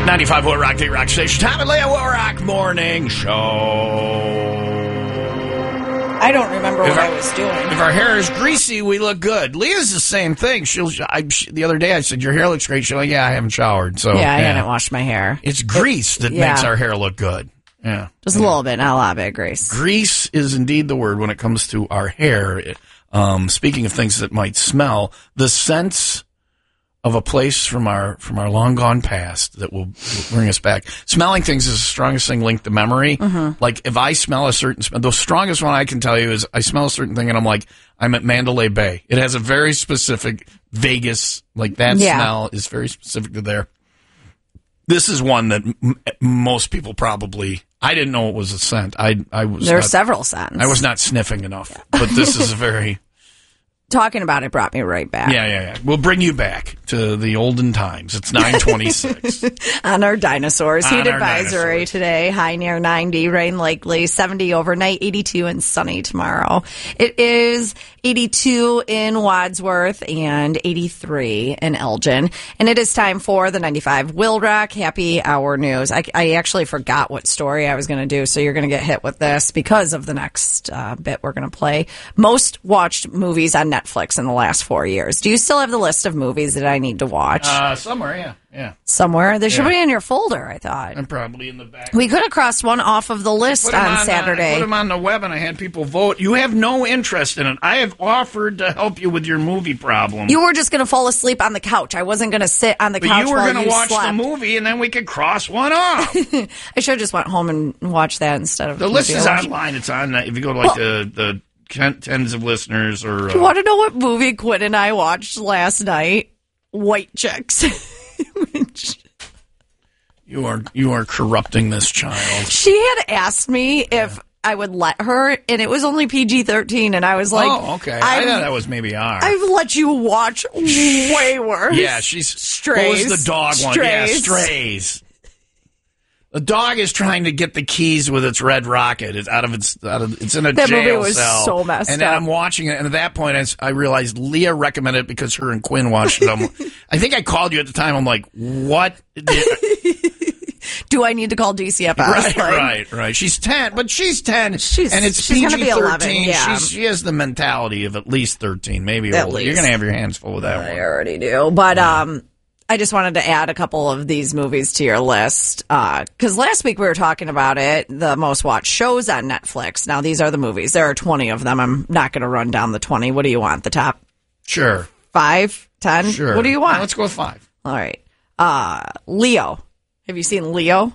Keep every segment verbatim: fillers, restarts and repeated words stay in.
ninety-five What Rock, the Rock Station. Tom and Leah What Rock Morning Show. I don't remember if what our, I was doing. If our hair is greasy, we look good. Leah's the same thing. She'll. I, she, the other day I said, your hair looks great. She's like, yeah, I haven't showered. So Yeah, I yeah. hadn't washed my hair. It's grease that yeah. makes our hair look good. Yeah. Just a little bit, not a lot of it, Grace. Grease is indeed the word when it comes to our hair. Um, speaking of things that might smell, the sense of a place from our from our long gone past that will, will bring us back. Smelling things is the strongest thing linked to memory. Mm-hmm. Like if I smell a certain smell, the strongest one I can tell you is I smell a certain thing and I'm like, I'm at Mandalay Bay. It has a very specific Vegas, like that yeah. smell is very specific to there. This is one that m- most people probably. I didn't know it was a scent. I I was. There are not, several scents. I was not sniffing enough, but this is a very. Talking about it brought me right back. Yeah, yeah, yeah. We'll bring you back to the olden times. It's nine twenty-six. On our dinosaurs. On Heat our advisory dinosaurs. today. High near ninety. Rain likely. seventy overnight. eighty-two and sunny tomorrow. It is eighty-two in Wadsworth and eighty-three in Elgin. And it is time for the ninety-five Will Rock Happy Hour News. I, I actually forgot what story I was going to do, so you're going to get hit with this because of the next uh, bit we're going to play. Most watched movies on Netflix in the last four years. Do you still have the list of movies that I need to watch? Uh, somewhere, yeah, yeah. Somewhere? They should Yeah. be in your folder, I thought. I'm probably in the back. We could have crossed one off of the list Put 'em on, on Saturday. Uh, put them on the web, and I had people vote. You have no interest in it. I have offered to help you with your movie problem. You were just going to fall asleep on the couch. I wasn't going to sit on the but couch you were while gonna you watch slept. the movie, and then we could cross one off. I should have just went home and watched that instead of The the list movie is I watched. online. It's on. If you go to like Well- the the ten, tens of listeners or. Uh, You want to know what movie Quinn and I watched last night? White Chicks. You are you are corrupting this child. She had asked me if I would let her, and it was only P G thirteen, and I was like, oh, okay. I I've, thought that was maybe R. I've let you watch way worse. Yeah, she's Strays. What was the dog one? Yeah, Strays. Strays. The dog is trying to get the keys with its red rocket. It's out of its out of it's in a That jail movie was cell. so messed and then up. I'm watching it, and at that point, I, s- I realized Leah recommended it because her and Quinn watched it. I'm, I think I called you at the time. I'm like, what? Do I need to call D C F S? Right, Like, right, right. She's ten, but she's ten, She's- and it's she's gonna P G be eleven, thirteen. yeah. She's, she has the mentality of at least thirteen, maybe At older. least. You're going to have your hands full with that I one. already do. But um, I just wanted to add a couple of these movies to your list. Because last week we were talking about it, the most watched shows on Netflix. Now, these are the movies. There are twenty of them. I'm not going to run down the twenty. What do you want? The top Sure, five, ten? sure. What do you want? Now, let's go with five. All right. Uh, Leo. Have you seen Leo?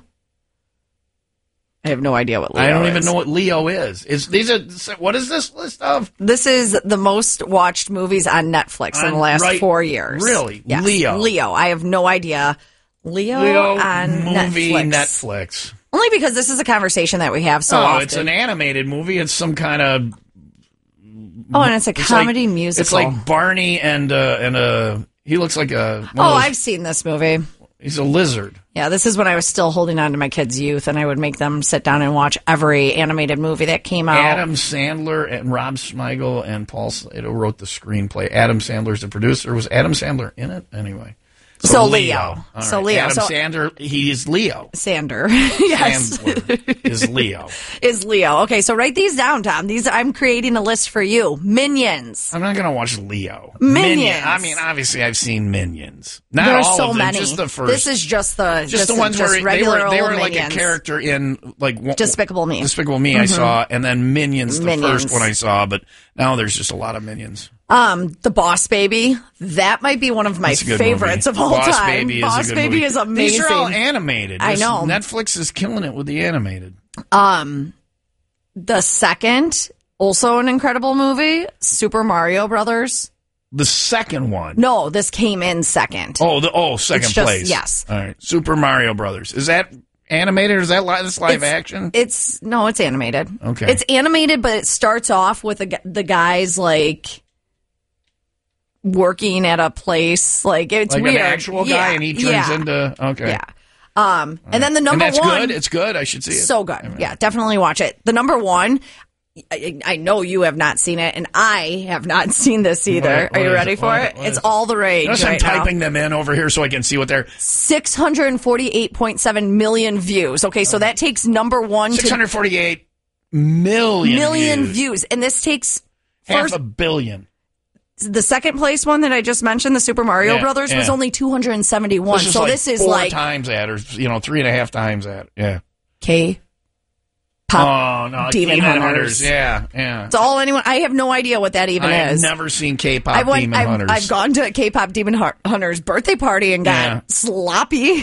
I have no idea what Leo I don't is. even know what Leo is. Is these are what is this list of? This is the most watched movies on Netflix in the On- last right- four years. really? Yes. Leo. Leo. I have no idea. Leo, Leo on movie Netflix. Netflix. Only because this is a conversation that we have so oh, often. it's an animated movie. It's some kind of oh, and it's a it's comedy like, musical. It's like Barney and uh, and uh he looks like a. oh, one of those- I've seen this movie. He's a lizard. Yeah, this is when I was still holding on to my kids' youth, and I would make them sit down and watch every animated movie that came out. Adam Sandler and Rob Smigel and Paul Slater wrote the scrandplay. Adam Sandler's the producer. Was Adam Sandler in it? Anyway. So Leo. All So right. Leo. Adam So- Sandler, he is Leo. Sander. yes. Sandler is Leo. Is Leo. Okay, so write these down, Tom. These I'm creating a list for you. Minions. I'm not going to watch Leo. Minions. Minion- I mean, obviously, I've seen Minions. Not There are all so of them, many. just the first. This is just the just, the ones just where they regular were they old were like Minions. a character in like one- Despicable Me. Despicable Me. I saw, and then Minions, the Minions. first one I saw. But now there's just a lot of Minions. Um, The Boss Baby. That might be one of my That's a good favorites movie. of all Boss time. Baby Boss is a good Baby movie. is amazing. These are all animated. I This- know. Netflix is killing it with the animated. Um, the second, also an incredible movie, Super Mario Brothers. The second one. No, this came in second. Oh, the oh second It's just- place. yes. All right. Super Mario Brothers. Is that animated or is that li- this live It's- action? It's no, it's animated. Okay. It's animated, but it starts off with the, gu- the guys like working at a place. Like it's like weird. an actual guy, Yeah, and he turns yeah, into okay. yeah. Um, and then the number and that's one. good. It's good. I should see it. So good. Yeah, definitely watch it. The number one, I, I know you have not seen it, and I have not seen this either. What- what Are you is ready it? for What- it? what It's is- all the rage Notice right I'm now. typing them in over here so I can see what they're... six hundred forty-eight point seven million views. Okay, so that takes number one six to hundred forty-eight million, million views. views. And this takes Half first, a billion. the second place one that I just mentioned, the Super Mario Yeah, Brothers, was yeah. only two hundred seventy-one. This is So like this is four like times that, or, you know, three and a half times that. Yeah. K pop Oh, no. Demon Hunters. Yeah, yeah. It's all anyone. I have no idea what that even I have is. never seen K-pop I went, Demon I've, Hunters. I've gone to K-pop Demon Hu- Hunters birthday party and got Yeah. sloppy.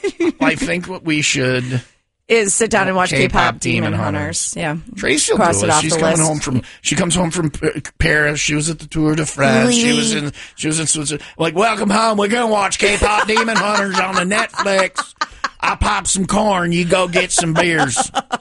I think what we should... is sit down and watch K-pop, K-pop Demon, Demon Hunters. Yeah, Tracy will cross do it it. off She's the coming list. home from. She comes home from P- Paris. She was at the Tour de France. She Really? was in. She was in Switzerland. Like, welcome home. We're gonna watch K-pop Demon Hunters on the Netflix. I pop some corn. You go get some beers.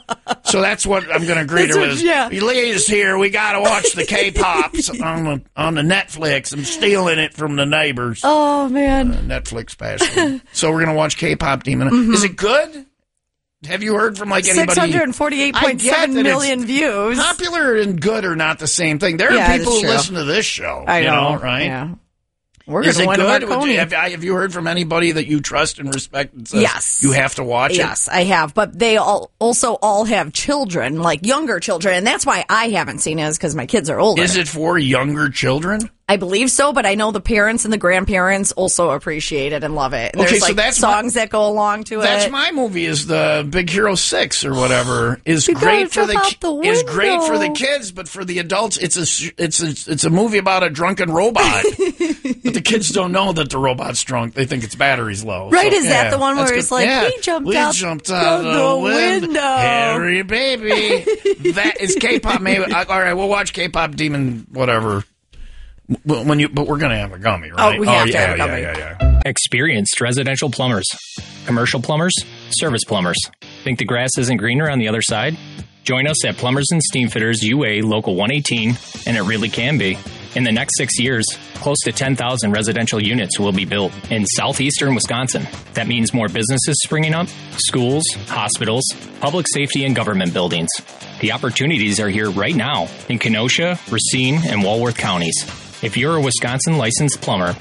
So that's what I'm gonna greet That's her what- with. yeah. Leah's here. We gotta watch the K-pops on the on the Netflix. I'm stealing it from the neighbors. Oh man, Netflix special. So we're gonna watch K-pop Demon. Mm-hmm. Is it good? Have you heard from like anybody? six hundred forty-eight point seven I get that million it's views. Popular and good are not the same thing. There are Yeah, people that's who true. listen to this show. I you know, right? Yeah. We're Is going it to win a good? Would Marconi. you- Have, have you heard from anybody that you trust and respect and says Yes. you have to watch it? Yes, I have, but they all also all have children, like younger children, and that's why I haven't seen it, is because my kids are older. Is it for younger children? I believe so, but I know the parents and the grandparents also appreciate it and love it. And Okay, there's so like that's my- songs that go along to That's it. my movie. Is the Big Hero Six or whatever is You gotta great for jump the, out ki- the is great for the window. kids, but for the adults, it's a sh- it's a it's a movie about a drunken robot. But the kids don't know that the robot's drunk. They think its battery's low. Right, So, is that yeah, the one where that's it's good. like, Yeah, he jumped we out jumped out the of the window. window. Harry baby. That is K-pop. Maybe I, all right. We'll watch K-pop Demon whatever. When you, but we're gonna have a gummy, right? Oh, we have to yeah, have a yeah, gummy. Yeah, yeah, yeah. Experienced residential plumbers, commercial plumbers, service plumbers. Think the grass isn't greener on the other side? Join us at Plumbers and Steamfitters U A Local one eighteen, and it really can be. In the next six years, close to ten thousand residential units will be built in southeastern Wisconsin. That means more businesses springing up, schools, hospitals, public safety, and government buildings. The opportunities are here right now in Kenosha, Racine, and Walworth counties. If you're a Wisconsin licensed plumber,